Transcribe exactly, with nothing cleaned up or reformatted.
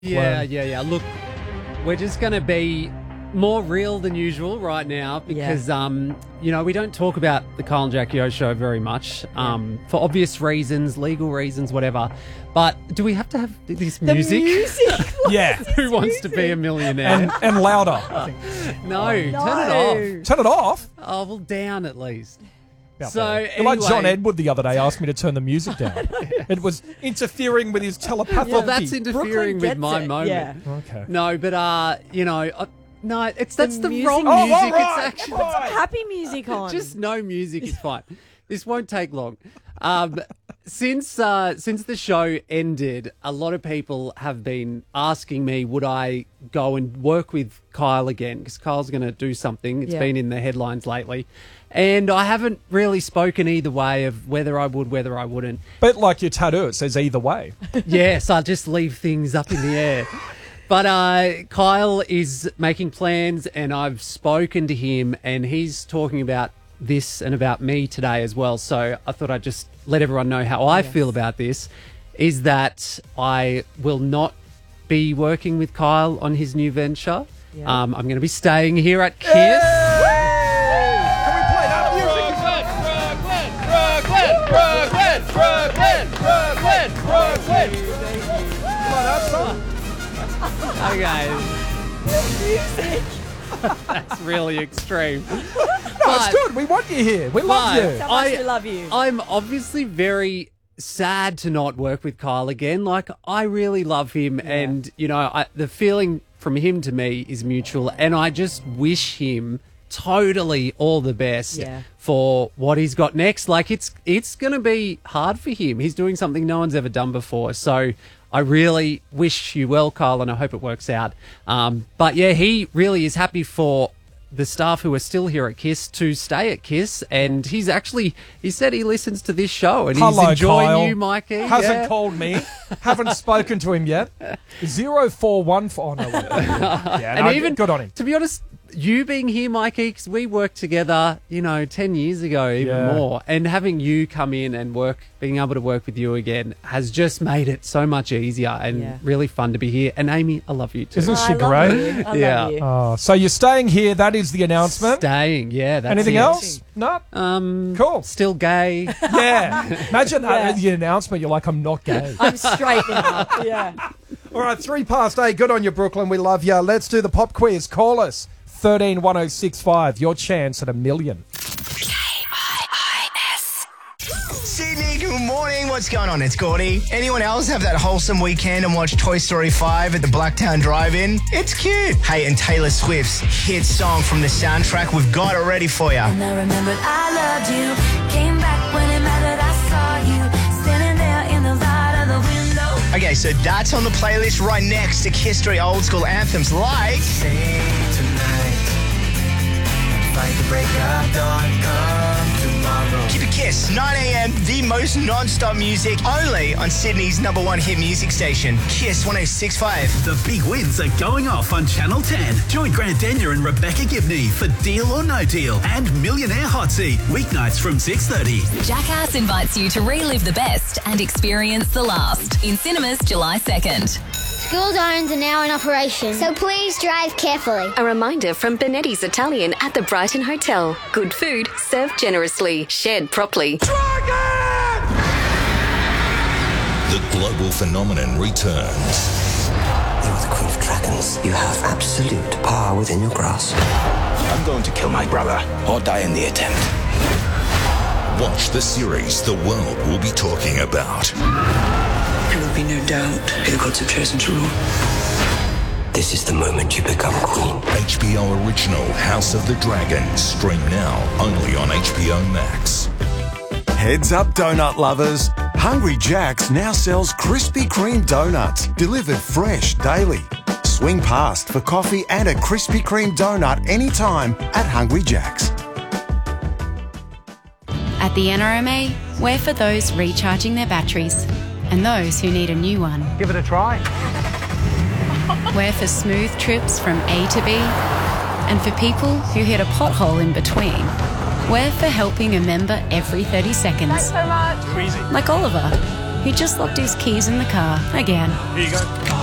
Yeah, yeah, yeah. Look, we're just going to be more real than usual right now because, yeah. um, you know, we don't talk about the Kyle and Jackie O show very much um, for obvious reasons, legal reasons, whatever. But do we have to have this the music? music? Yeah. Who wants to be a millionaire? And, and louder, I think. No, no, turn it off. Turn it off? Oh, well, down at least. About So, that. anyway, Like John Edward the other day asked me to turn the music down. It was interfering with his telepathy. well, that's interfering with gets my it, moment. yeah. Okay. No, but, uh, you know, uh, no, it's that's the, music- wrong Oh, music. all right, It's actually... come on. Happy music on. Just no music is fine. This won't take long. Um, since uh, since the show ended, a lot of people have been asking me, would I go and work with Kyle again? Because Kyle's going to do something. It's Yeah. been in the headlines lately. And I haven't really spoken either way of whether I would, whether I wouldn't. But like your tattoo, it says either way. Yes, I just leave things up in the air. But uh, Kyle is making plans, and I've spoken to him, and he's talking about this and about me today as well. So I thought I'd just let everyone know how I Yes. feel about this, is that I will not be working with Kyle on his new venture. Yeah. Um, I'm going to be staying here at Kiss. Can we play that music? Brooklyn, Brooklyn, Brooklyn, Brooklyn, Brooklyn. Like that song? Okay. That's really extreme. No, it's good. We want you here. We love but- you. How much I- we love you. I'm obviously very sad to not work with Kyle again. Like, I really love him, and, you know, I, the feeling from him to me is mutual, and I just wish him totally all the best Yeah. for what he's got next. Like, it's it's going to be hard for him. He's doing something no one's ever done before, so I really wish you well, Kyle, and I hope it works out. Um, but, yeah, he really is happy for the staff who are still here at Kiss to stay at Kiss, and he's actually, he said he listens to this show, and Hello, he's enjoying Kyle. you, Mikey. Hasn't yeah. called me. Haven't spoken to him yet. Zero four one four. Oh, no, wait. Yeah, And no, even, good on him. to be honest, you being here, Mikey, because we worked together, you know, ten years ago, even Yeah. more, and having you come in and work, being able to work with you again has just made it so much easier and Yeah. really fun to be here. And Amy, I love you too. Isn't I she love great? you. I Yeah. love you. Oh, so you're staying here. That is the announcement. Staying, yeah. That's Anything it. else? No? Um, Cool. Still gay. Yeah. Imagine Yeah. uh, the announcement. You're like, I'm not gay. I'm straight now. Yeah. All right, three past eight. Good on you, Brooklyn. We love you. Let's do the pop quiz. Call us. thirteen one oh six five. Your chance at a million. Sydney, good morning. What's going on? It's Gordy. Anyone else have that wholesome weekend and watch Toy Story five at the Blacktown Drive-In? It's cute. Hey, and Taylor Swift's hit song from the soundtrack, we've got it ready for you. And I remembered I loved you. Came back when it mattered, I saw you. Standing there in the light of the window. Okay, so that's on the playlist right next to History old school anthems like Sing Tonight, Fight the Break of Dawn, Come Tomorrow. Keep it Kiss, nine a.m, the most non-stop music, only on Sydney's number one hit music station, Kiss one oh six point five. The big wins are going off on Channel ten. Join Grant Denyer and Rebecca Gibney for Deal or No Deal and Millionaire Hot Seat, weeknights from six thirty. Jackass invites you to relive the best and experience the last in cinemas July second. School zones are now in operation, so please drive carefully. A reminder from Benetti's Italian at the Brighton Hotel. Good food, served generously, shared properly. The global phenomenon returns. You are the Queen of Dragons. You have absolute power within your grasp. I'm going to kill my brother or die in the attempt. Watch the series the world will be talking about. There will be no doubt who the gods have chosen to rule. This is the moment you become queen. H B O original House of the Dragon. Stream now only on H B O Max. Heads up, donut lovers. Hungry Jack's now sells Krispy Kreme donuts, delivered fresh daily. Swing past for coffee and a Krispy Kreme donut anytime at Hungry Jack's. At the N R M A, we're for those recharging their batteries and those who need a new one. Give it a try. We're for smooth trips from A to B and for people who hit a pothole in between. We're for helping a member every thirty seconds. Thanks so much. Too easy. Like Oliver, who just locked his keys in the car again. Here you go.